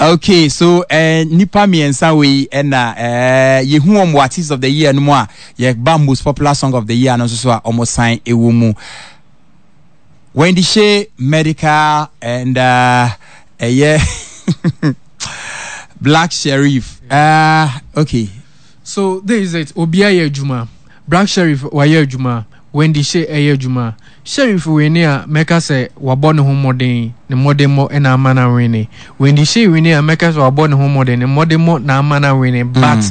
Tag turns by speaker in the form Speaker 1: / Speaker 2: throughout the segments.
Speaker 1: Okay, so nipa miensa we yehu artist of the year no more ye most popular song of the year no so almost sign ewumu Wendy Shea Medical and yeah Black Sheriff. Okay.
Speaker 2: So there is it. Obiya Juma. Black Sheriff waye Juma. Wendy Shea Juma. Sheriff we near Meka say wabon ho modern ne modern mo na mana wene. Wendy Shea we near Meka say wabon ho modern ne modern mo na mana wene. But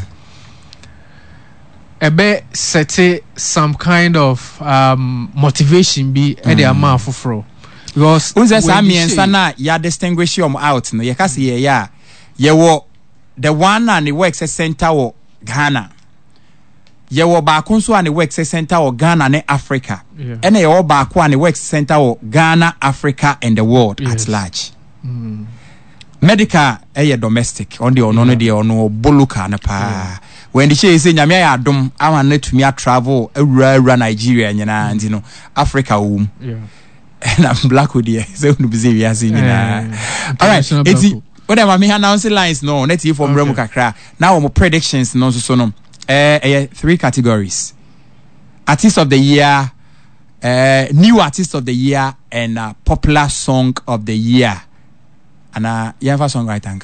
Speaker 2: ebe set some kind of motivation be e dey ama foforo. Because
Speaker 1: unza sa miensa na ya distinguish you out no ye ka say ya ye wo the one and the work center wo Ghana ye wo ba kunso and the work center wo Ghana ne Africa and ye wo ba ko and the work center wo Ghana, Africa and the world at large. Medical domestic on the ono de ono boluka na pa when the say nyame ya adom awan letumi a travel ewura Nigeria nyina ndi no Africa wum and I'm black with you so no busy we are seeing all right it's what am I announcing lines no net you from Remu kakra now our predictions no so no 3 categories: artist of the year, new artist of the year, and popular song of the year. And you have a songwriter and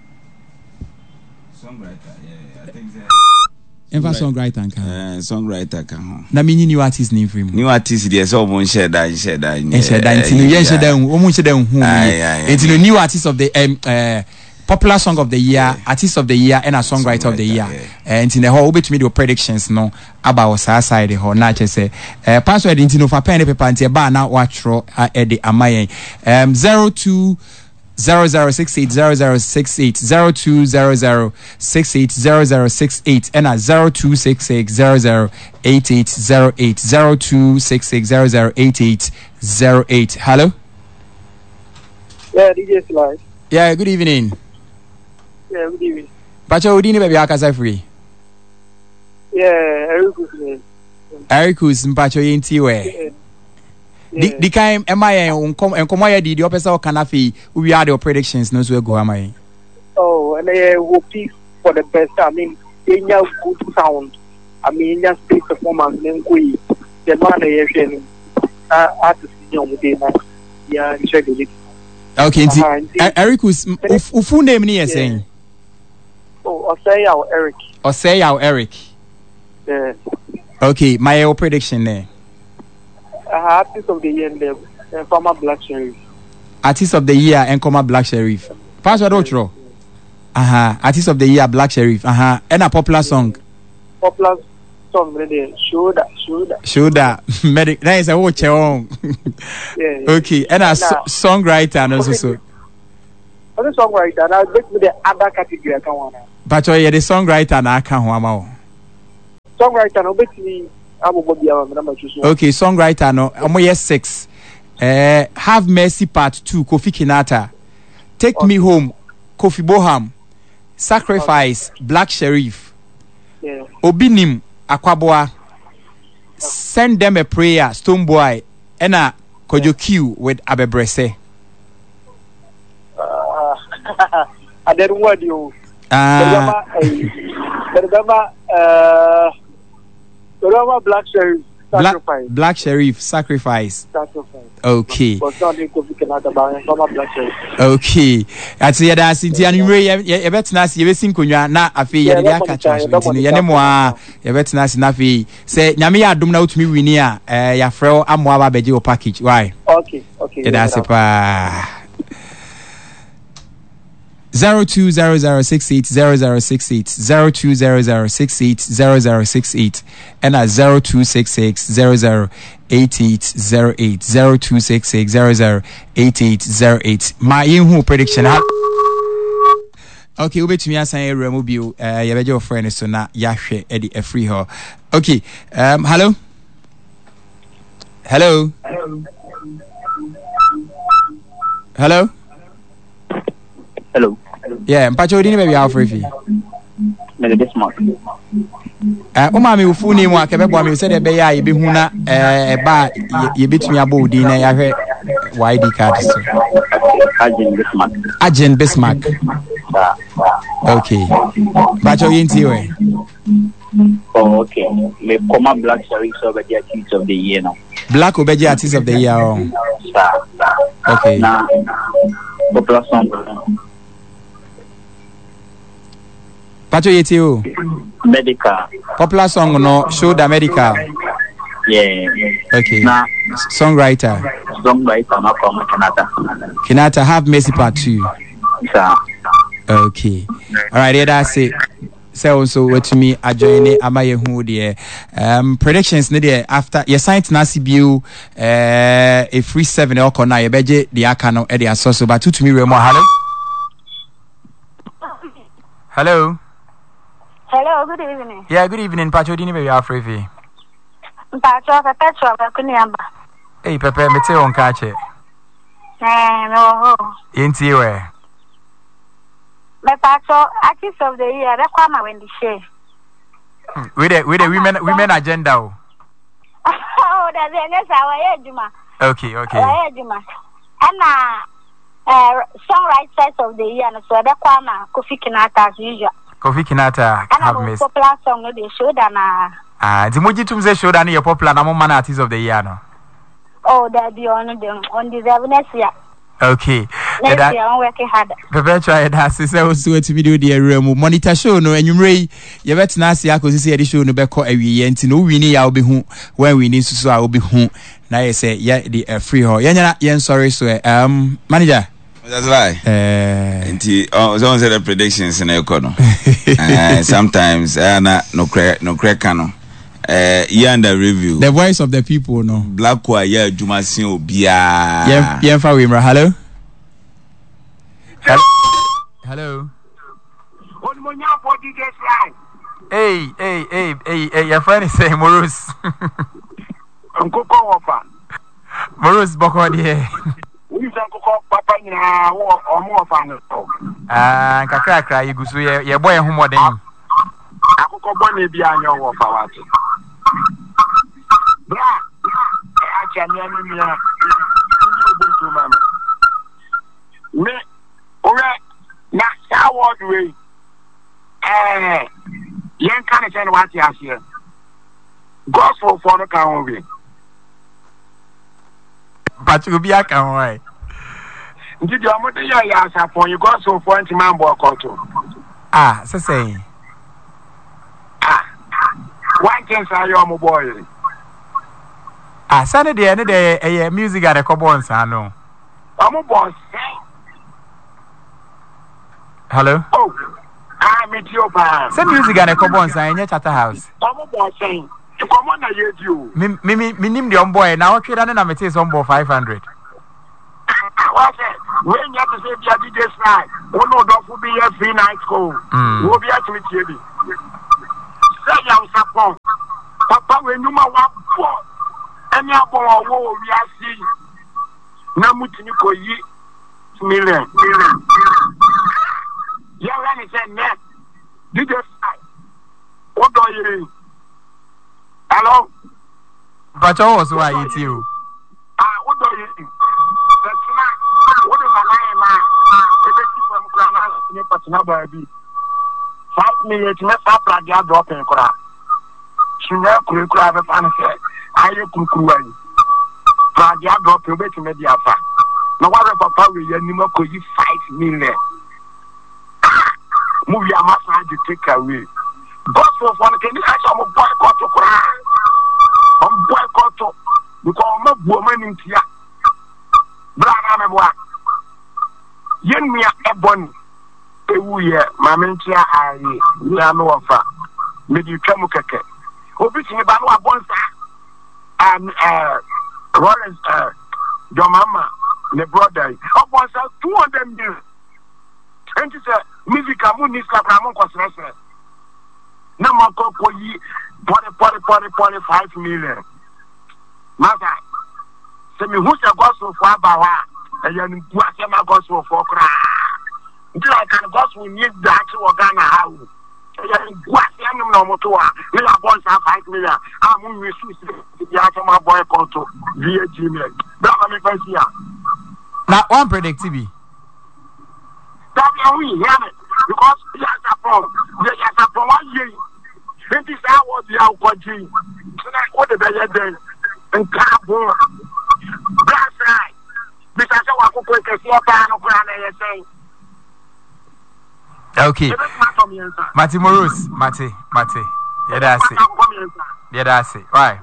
Speaker 1: songwriter can na mini new artist name for him.
Speaker 3: New artist there so won share that
Speaker 1: new artist of the popular song of the year, artist of the year, and a songwriter of the year. And in the whole bit me the predictions no about our side the whole not just say password into no for pen paper and ba na watch ro e de amayen 02 0068 0068 0200 68 0068 and 0266 008808 0266 008808. Hello.
Speaker 4: Yeah, DJ Slide.
Speaker 1: Yeah, good evening.
Speaker 4: Yeah, good evening.
Speaker 1: Pacho udini baby akasa free.
Speaker 4: Yeah,
Speaker 1: Erikus mpacho yenti we. Di kind MI enkomo ya di opesa o kanafi we are the predictions no so go am.
Speaker 4: Oh, and I hope for the best. I mean, in your good sound. I mean, just stage performance then we the man here artist yeah, check it.
Speaker 1: Okay, Erikus full name ni saying.
Speaker 4: Oh, Eric.
Speaker 1: Eric.
Speaker 4: Yeah.
Speaker 1: Okay, my prediction there.
Speaker 4: Artist of the year and former Black Sheriff.
Speaker 1: Artist of the year and Black Sheriff. Password outro. Artist of the year Black Sheriff. And a popular song.
Speaker 4: Popular song really
Speaker 1: Shoulder. Medic. That is a watch on.
Speaker 4: Yeah.
Speaker 1: Okay, and a songwriter and also so.
Speaker 4: The songwriter, I'll get with the other category I can want.
Speaker 1: But you're the songwriter and I can't want.
Speaker 4: Songwriter, no bet me.
Speaker 1: Okay, songwriter no. Yes 6. Have Mercy Part 2. Kofi Kinata. Take Me Home. Kofi Boham. Sacrifice. Black Sheriff.
Speaker 4: Yeah.
Speaker 1: Obinim Akwaboa. Send Them a Prayer. Stonebwoy. Ena Kojo Q with Abebrese.
Speaker 4: I didn't want you. Black Sheriff Sacrifice.
Speaker 1: Black Sheriff Sacrifice. Okay. Okay. At the other city and you bet nas you sing kunya na afi ya dia ka trash ntino ye ne mo a ye bet nas na afi say nyame ya adom na utumi wini a ya frɛ amo aba beje o package why.
Speaker 4: Okay.
Speaker 1: That's pa 0200680068 0200680068 and at 0266008808 0266008808. My who prediction. Okay, we bet me asan remove you. You better your friend so na yahwe edi a free her. Okay, hello. Yeah, mpacho dini baby how free.
Speaker 5: Mele Bismarck.
Speaker 1: O ma me full name wa kebe bo me say de be ya ye be hu na ba ye betumi abo di na ya hwe YD card so.
Speaker 5: Agent Bismarck.
Speaker 1: Okay. Pacho yinti we.
Speaker 5: Oh, okay. Me come Black Sheriff over the Artist of the Year now.
Speaker 1: Black Obeji Artist of the Year. Okay.
Speaker 5: Now, popular song.
Speaker 1: Pacho yeti o.
Speaker 5: Medical.
Speaker 1: Popular song no Shoulder Medical.
Speaker 5: Yeah.
Speaker 1: Okay.
Speaker 5: Now,
Speaker 1: Songwriter.
Speaker 5: Not from Canada.
Speaker 1: Kinata Have Mercy Part 2.
Speaker 5: Sir.
Speaker 1: Okay. All right, yeah, that's it. So what to me adjoin amaye hu de predictions ne de after your science na CBU a free 7 e ko na ye beje de aka no e de asoso but to me we mo hello
Speaker 6: Good evening.
Speaker 1: Yeah, good evening. Pacho dini be afrefi.
Speaker 6: Pacho Petra Bakuniamba.
Speaker 1: Hey Pepe me te on ka che.
Speaker 6: No.
Speaker 1: Yenti we.
Speaker 6: But Pacho Artist of the Year, Requama when the share.
Speaker 1: With the women agenda.
Speaker 6: Oh, that's the next hour, Juma.
Speaker 1: Okay.
Speaker 6: Juma. And songwriters of the year, so Requama, Kofi Kinata as usual.
Speaker 1: Kofi Kinata have missed.
Speaker 6: Popular song no dey show than
Speaker 1: the Muji Tumze show than your popular man artist of the year no.
Speaker 6: Oh, that be on the next year.
Speaker 1: Okay.
Speaker 6: Next year I'm working hard.
Speaker 1: Pepe try that say also to video the room monitor show no enwumre ye betina ase akosi say the show no be ko awie enti no wini ya obi hu when we need so a obi hu na ye say ye the free ho ye sorry so manager.
Speaker 3: That's right. Inti someone said the predictions in econo. Sometimes no crack no. Under review.
Speaker 1: The voice of the people no.
Speaker 3: Black choir Jumasin Obia.
Speaker 1: Yeah, for Wimra. Hello. Hello. Hey, your friend is saying Morus.
Speaker 4: Uncle Copa.
Speaker 1: Morus Bokodi.
Speaker 4: We Uncle Papa or more fan.
Speaker 1: Kakra, you go so your boy who more than
Speaker 4: Uncle Bonnie behind your power. Blah. I can't hear me. Me, alright. Now, how do we? Young kind of tell what you have here. Gospel for the country.
Speaker 1: But you be a can
Speaker 4: Did your mother yas for you gospel for man boy culture?
Speaker 1: So say.
Speaker 4: One thing say your boy.
Speaker 1: Saturday any day music at a cobons no.
Speaker 4: I'm a boss.
Speaker 1: Hello?
Speaker 4: Oh, I'm at your bar.
Speaker 1: Some music at a cobons in your chatter house.
Speaker 4: I'm a boss saying, to come on, I hear you.
Speaker 1: Me name the boy now, okay, and I'm a on board 500.
Speaker 4: What's it? When you have to say the DJ night, oh no, don't be a free night school. We'll be at with you. Say, I'm support. Papa, when you ma walk, and your boy, we are seeing. Namutiniko ye million. Yeah, when he said, "Net, did you say? What do you mean? Hello?
Speaker 1: But I was why it's you.
Speaker 4: What do you mean? That's not. What do my name? If it's from Ghana, baby. 5 minutes, let's have a drop in crap. She never could have a fan said, I could cry. Pradia drop your bed to media. Now, what if Papa will you 5 million? Move your massage to take away. Gospel for the can I'm a boycott to cry. I'm boycott because I'm a woman in here. Brother, what? Yen me a bonny. My mentia, I no offer. Maybe you come okay. Obviously, but no bonsa. And Rollins, your mama, the brother, upon 200 million. 20 music, I'm is like I'm on construction. No more for ye 45 million. Mother, send me who's a gospel for Bawa, and you watch my gospel for cry. Until I can gospel need that to Ghana house. What I'm no more to we are boys 5 million. I'm going to receive the item of boy control via Gmail. Brother, me here.
Speaker 1: Now, one predict TV.
Speaker 4: That
Speaker 7: we hear it because yes, from 1 year. This is how was the outcome. What the better day and carbon. That's right. Because I want to take a pan of granite.
Speaker 1: Okay. Mati Morus, Mati. Yeah, that's it. Yeah, that's it. Right.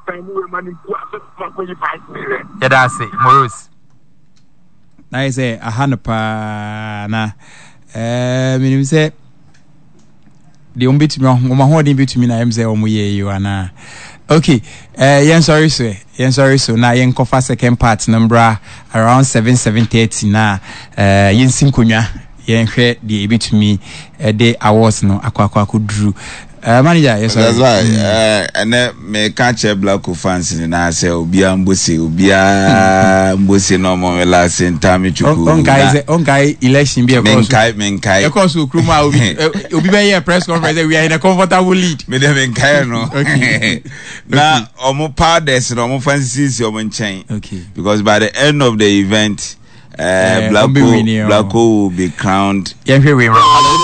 Speaker 1: Yeah, that's it. Morus. Na is a hanapa na minim say the umbitumi holding between na mze omuye you ana. Okay. Yen sorry so na yen kofa second part number around 7:30 na yen sinkonwa yen hwe the between the awards no akwa kudru. Manager, yes,
Speaker 3: that's right. And me catch a black fans in I say Obia Mbusi no more last in time chuku.
Speaker 1: Onkai election be a
Speaker 3: menkai.
Speaker 1: Of course, Kruma will be a press conference. We are in a comfortable lead.
Speaker 3: Me dem menkai no. Okay. Now, omo powders no omo fancies omo chain.
Speaker 1: Okay.
Speaker 3: Because by the end of the event, Blacko will be crowned.
Speaker 1: Yeah, here we are.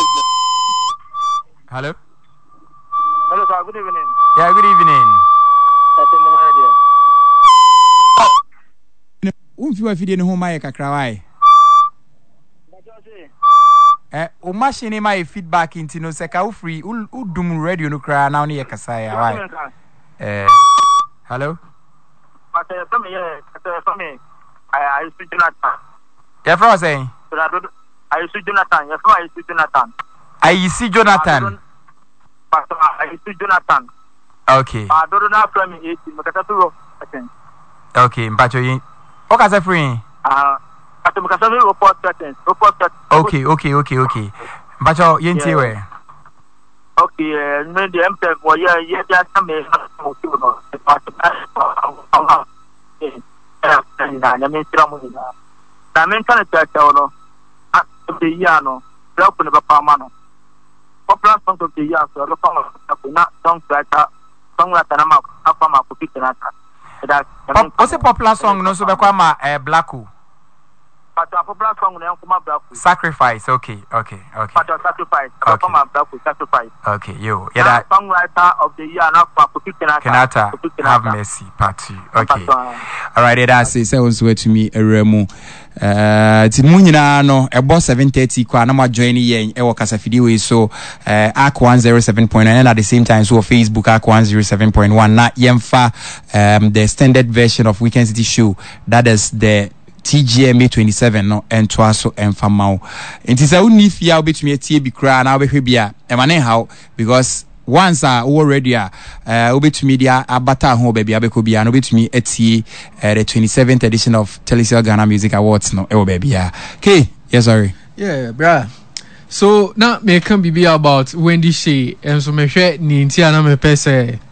Speaker 1: Hello.
Speaker 4: Hello, sir. Good evening.
Speaker 1: Yeah, good evening. Umfiwa fide ne ho maye kakra wai. O machine my feedback into no seka u free udum radio no kra na ye kasa ya wai. Hello.
Speaker 4: I speak Jonathan.
Speaker 1: Yeah, from saying.
Speaker 4: I see Jonathan.
Speaker 1: I see Jonathan.
Speaker 4: I see Jonathan.
Speaker 1: Okay.
Speaker 4: I don't know from 18.
Speaker 1: Okay, but you. Okay, say free.
Speaker 4: Report.
Speaker 1: Okay. But you yenti where?
Speaker 4: Okay, maybe the MPF for yeah, just come in. I mean, can I tell you? After the year, no, help in the Pamano. Popular song of the year, so not songs like that, song like an amount of Pama for Peter.
Speaker 1: What's a popular song? No, so Bekwama Blacko.
Speaker 4: But a popular song, Blacko.
Speaker 1: Sacrifice, okay.
Speaker 4: But sacrifice.
Speaker 1: Okay, yo, yeah, that
Speaker 4: songwriter of the year, not for
Speaker 1: Kenata. Have mercy, part 2. Okay. All right, that's it. Sounds way to me, a remo. Timunina no about 7:30 kwa na ma join yen e wo kasa fidiwe so ARC 107.9 and at the same time so Facebook ARC 107.1 na yemfa the extended version of Weekend City Show, that is the TGMA 27 no and twaso emfamao intisa uni fia obetumi atie bi kra na obehwe bia e mane how because once already obetumi dia abata ho ba bia beko bia no obetumi atie the 27th edition of Telecel Ghana Music Awards no e wo ba bia okay yes sorry
Speaker 2: yeah bra so now me can be about Wendy Shea and so me hwe ni ntia na me pese